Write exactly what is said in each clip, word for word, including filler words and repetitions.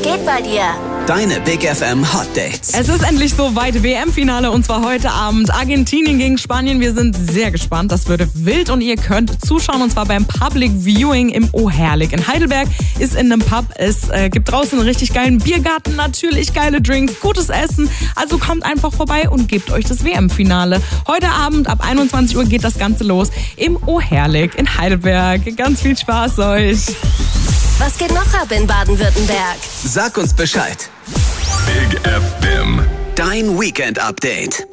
geht bei dir? Deine Big F M Hot Dates. Es ist endlich soweit, W M-Finale und zwar heute Abend. Argentinien gegen Spanien. Wir sind sehr gespannt. Das wird wild und ihr könnt zuschauen und zwar beim Public Viewing im Oherlik. In Heidelberg ist in einem Pub. Es äh, gibt draußen einen richtig geilen Biergarten, natürlich geile Drinks, gutes Essen. Also kommt einfach vorbei und gebt euch das W M-Finale. Heute Abend ab einundzwanzig Uhr geht das Ganze los im Oherlik in Heidelberg. Ganz viel Spaß euch. Was geht noch ab in Baden-Württemberg? Sag uns Bescheid. Big F M. Dein Weekend-Update.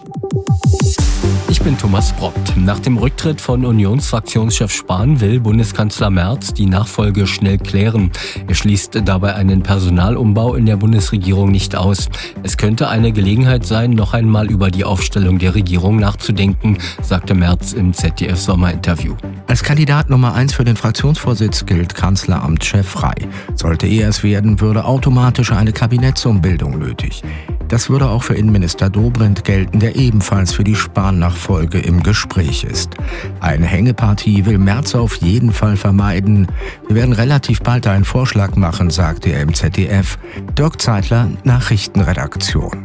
Ich bin Thomas Brockt. Nach dem Rücktritt von Unionsfraktionschef Spahn will Bundeskanzler Merz die Nachfolge schnell klären. Er schließt dabei einen Personalumbau in der Bundesregierung nicht aus. Es könnte eine Gelegenheit sein, noch einmal über die Aufstellung der Regierung nachzudenken, sagte Merz im Z D F-Sommerinterview. Als Kandidat Nummer eins für den Fraktionsvorsitz gilt Kanzleramtschef frei. Sollte er es werden, würde automatisch eine Kabinettsumbildung nötig. Das würde auch für Innenminister Dobrindt gelten, der ebenfalls für die Spahn-Nachfolge im Gespräch ist. Eine Hängepartie will Merz auf jeden Fall vermeiden. Wir werden relativ bald einen Vorschlag machen, sagte er im Z D F. Dirk Zeitler, Nachrichtenredaktion.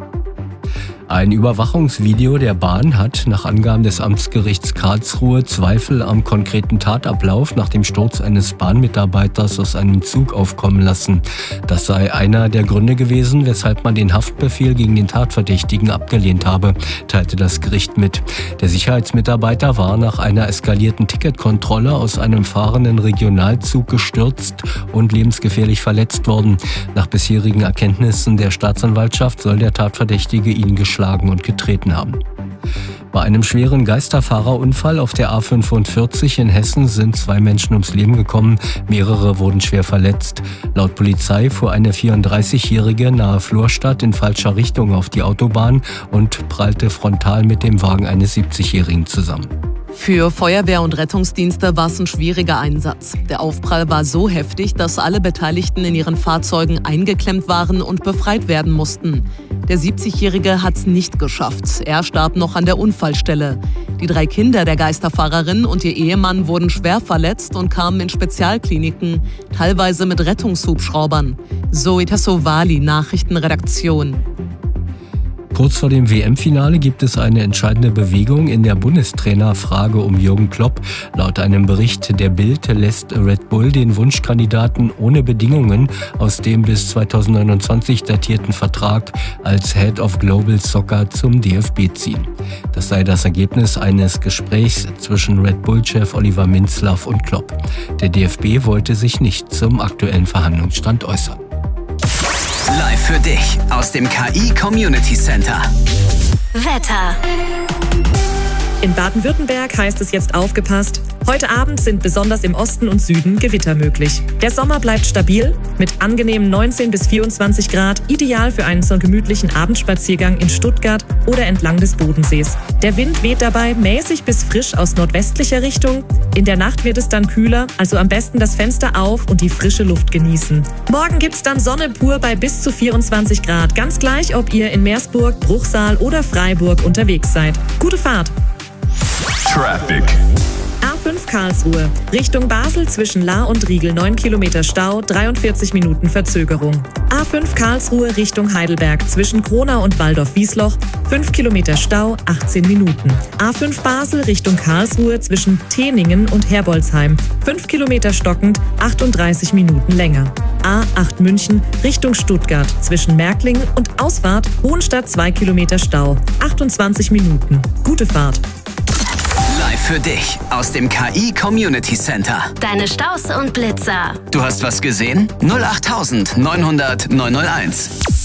Ein Überwachungsvideo der Bahn hat nach Angaben des Amtsgerichts Karlsruhe Zweifel am konkreten Tatablauf nach dem Sturz eines Bahnmitarbeiters aus einem Zug aufkommen lassen. Das sei einer der Gründe gewesen, weshalb man den Haftbefehl gegen den Tatverdächtigen abgelehnt habe, teilte das Gericht mit. Der Sicherheitsmitarbeiter war nach einer eskalierten Ticketkontrolle aus einem fahrenden Regionalzug gestürzt und lebensgefährlich verletzt worden. Nach bisherigen Erkenntnissen der Staatsanwaltschaft soll der Tatverdächtige ihn geschlagen und getreten haben. Bei einem schweren Geisterfahrerunfall auf der A fünfundvierzig in Hessen sind zwei Menschen ums Leben gekommen, mehrere wurden schwer verletzt. Laut Polizei fuhr eine vierunddreißigjährige nahe Florstadt in falscher Richtung auf die Autobahn und prallte frontal mit dem Wagen eines siebzigjährigen zusammen. Für Feuerwehr und Rettungsdienste war es ein schwieriger Einsatz. Der Aufprall war so heftig, dass alle Beteiligten in ihren Fahrzeugen eingeklemmt waren und befreit werden mussten. Der siebzigjährige hat es nicht geschafft. Er starb noch an der Unfallstelle. Die drei Kinder der Geisterfahrerin und ihr Ehemann wurden schwer verletzt und kamen in Spezialkliniken, teilweise mit Rettungshubschraubern. Zoe Tassovali, Nachrichtenredaktion. Kurz vor dem W M-Finale gibt es eine entscheidende Bewegung in der Bundestrainerfrage um Jürgen Klopp. Laut einem Bericht der Bild lässt Red Bull den Wunschkandidaten ohne Bedingungen aus dem bis zweitausendneunundzwanzig datierten Vertrag als Head of Global Soccer zum D F B ziehen. Das sei das Ergebnis eines Gesprächs zwischen Red Bull-Chef Oliver Minzlaff und Klopp. Der D F B wollte sich nicht zum aktuellen Verhandlungsstand äußern. Live für dich aus dem K I Community Center. Wetter. In Baden-Württemberg heißt es jetzt aufgepasst. Heute Abend sind besonders im Osten und Süden Gewitter möglich. Der Sommer bleibt stabil mit angenehmen neunzehn bis vierundzwanzig Grad, ideal für einen so gemütlichen Abendspaziergang in Stuttgart oder entlang des Bodensees. Der Wind weht dabei mäßig bis frisch aus nordwestlicher Richtung. In der Nacht wird es dann kühler, also am besten das Fenster auf und die frische Luft genießen. Morgen gibt's dann Sonne pur bei bis zu vierundzwanzig Grad. Ganz gleich, ob ihr in Meersburg, Bruchsal oder Freiburg unterwegs seid. Gute Fahrt! Traffic. A fünf Karlsruhe. Richtung Basel zwischen Lahr und Riegel neun Kilometer Stau, dreiundvierzig Minuten Verzögerung. A fünf Karlsruhe Richtung Heidelberg zwischen Kronau und Waldorf-Wiesloch, fünf Kilometer Stau, achtzehn Minuten. A fünf Basel Richtung Karlsruhe zwischen Teningen und Herbolzheim, fünf Kilometer stockend, achtunddreißig Minuten länger. A acht München Richtung Stuttgart zwischen Märklingen und Ausfahrt Hohenstadt zwei Kilometer Stau, achtundzwanzig Minuten. Gute Fahrt! Live für dich aus dem K I Community Center. Deine Staus und Blitzer. Du hast was gesehen? null acht neunhundert neunhunderт neunhunderteins.